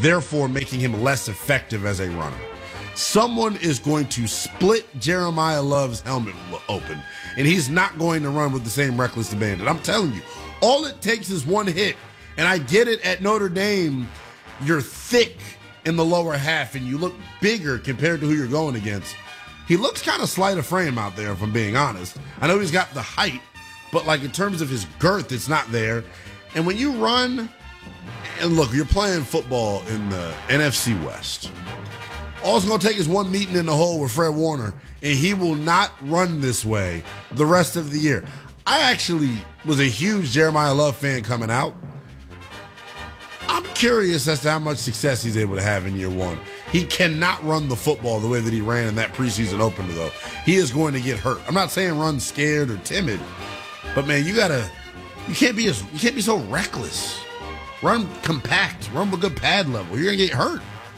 therefore making him less effective as a runner. Someone is going to split Jeremiah Love's helmet open, and he's not going to run with the same reckless abandon. I'm telling you, all it takes is one hit. And I get it, at Notre Dame, you're thick in the lower half, and you look bigger compared to who you're going against. He looks kind of slight of frame out there, if I'm being honest. I know he's got the height, but like in terms of his girth, it's not there. And when you run, and look, you're playing football in the NFC West. All it's going to take is one meeting in the hole with Fred Warner, and he will not run this way the rest of the year. I actually was a huge Jeremiah Love fan coming out. I'm curious as to how much success he's able to have in year one. He cannot run the football the way that he ran in that preseason opener, though. He is going to get hurt. I'm not saying run scared or timid, but man, you can't be so reckless. Run compact. Run with good pad level. You're gonna get hurt.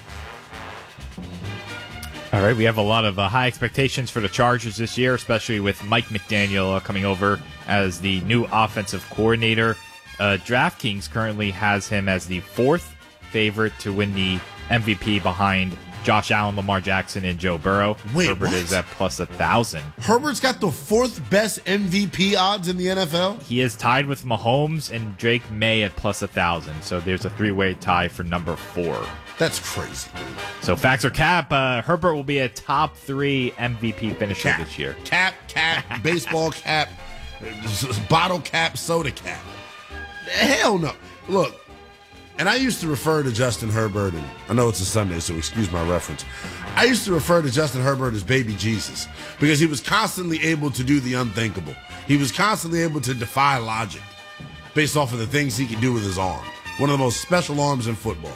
All right, we have a lot of high expectations for the Chargers this year, especially with Mike McDaniel coming over as the new offensive coordinator. DraftKings currently has him as the fourth favorite to win the MVP behind Josh Allen, Lamar Jackson, and Joe Burrow. Wait, Herbert what? is at plus 1,000. Herbert's got the fourth best MVP odds in the NFL? He is tied with Mahomes and Drake May at plus 1,000. So there's a three-way tie for number 4. That's crazy. So facts or cap, Herbert will be a top 3 MVP finisher this year. Cap, baseball cap, bottle cap, soda cap. Hell no. Look, and I used to refer to Justin Herbert, and I know it's a Sunday, so excuse my reference. I used to refer to Justin Herbert as baby Jesus because he was constantly able to do the unthinkable. He was constantly able to defy logic based off of the things he could do with his arm. One of the most special arms in football.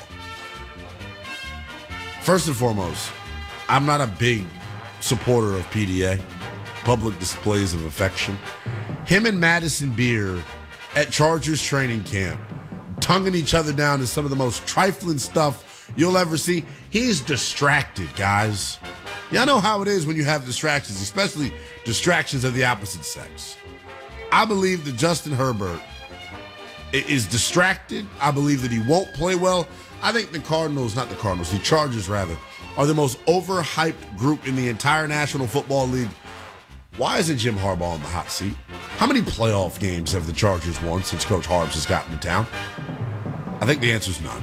First and foremost, I'm not a big supporter of PDA, public displays of affection. Him and Madison Beer at Chargers training camp, tonguing each other down to some of the most trifling stuff you'll ever see. He's distracted, guys. Y'all know how it is when you have distractions, especially distractions of the opposite sex. I believe that Justin Herbert is distracted. I believe that he won't play well. I think the Chargers rather, are the most overhyped group in the entire National Football League. Why isn't Jim Harbaugh in the hot seat? How many playoff games have the Chargers won since Coach Harbs has gotten to town? I think the answer is none.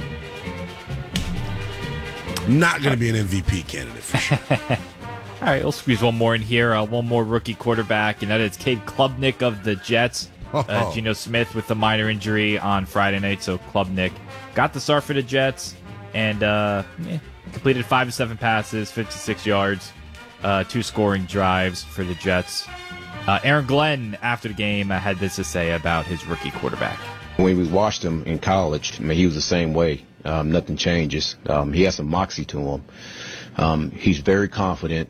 Not going to be an MVP candidate for sure. All right, we'll squeeze one more in here. One more rookie quarterback, and that is Cade Klubnik of the Jets. Geno Smith with the minor injury on Friday night, so Klubnik got the start for the Jets and completed 5 of 7 passes, 56 yards, 2 scoring drives for the Jets. Aaron Glenn, after the game, had this to say about his rookie quarterback. When we watched him in college, I mean, he was the same way. Nothing changes. He has some moxie to him. He's very confident.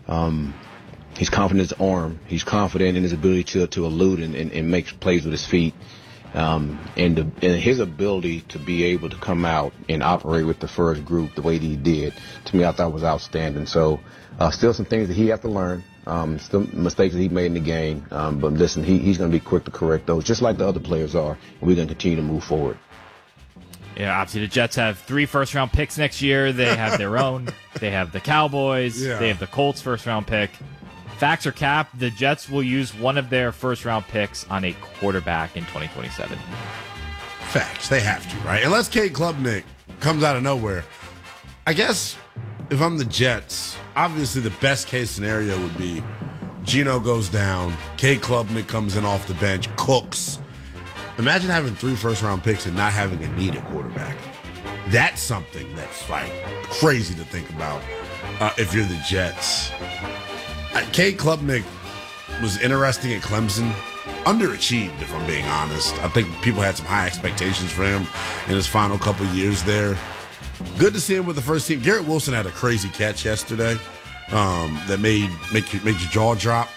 He's confident in his arm. He's confident in his ability to elude and make plays with his feet. And his ability to be able to come out and operate with the first group the way that he did, to me, I thought was outstanding. So still some things that he has to learn. Still mistakes that he made in the game. But listen, he's going to be quick to correct those, just like the other players are. And we're going to continue to move forward. Yeah, obviously the Jets have 3 first-round picks next year. They have their own. They have the Cowboys. Yeah. They have the Colts first-round pick. Facts or cap, the Jets will use one of their first-round picks on a quarterback in 2027. Facts. They have to, right? Unless Cade Klubnik comes out of nowhere. I guess if I'm the Jets, obviously the best-case scenario would be Geno goes down, Cade Klubnik comes in off the bench, cooks. Imagine having 3 first-round picks and not having a needed quarterback. That's something that's, like, crazy to think about if you're the Jets. Cade Klubnik was interesting at Clemson. Underachieved, if I'm being honest. I think people had some high expectations for him in his final couple years there. Good to see him with the first team. Garrett Wilson had a crazy catch yesterday that made your jaw drop.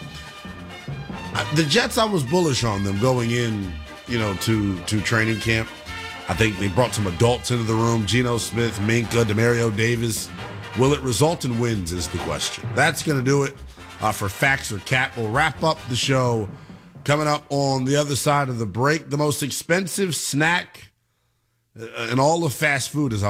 The Jets, I was bullish on them going in, to training camp. I think they brought some adults into the room. Geno Smith, Minkah, Demario Davis. Will it result in wins is the question. That's going to do it for Facts or Cap. We'll wrap up the show coming up on the other side of the break. The most expensive snack in all of fast food is